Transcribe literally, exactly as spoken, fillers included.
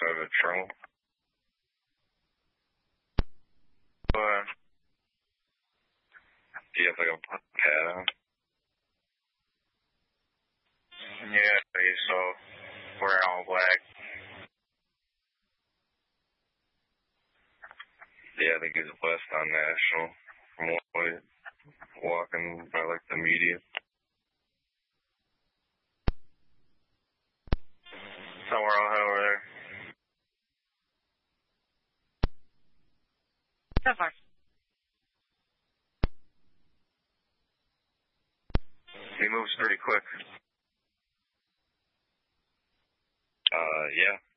outside of the trunk. But, do you have like a pad on? Yeah, I think so. We're all black. Yeah, I think he's west on National. From what way, walking by like the media. Somewhere out over there. So far. He moves pretty quick. Uh, yeah.